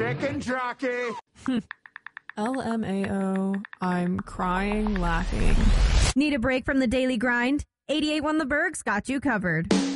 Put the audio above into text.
Chicken jockey. LMAO, I'm crying, laughing. Need a break from the daily grind? 88 Won the Berg's got you covered.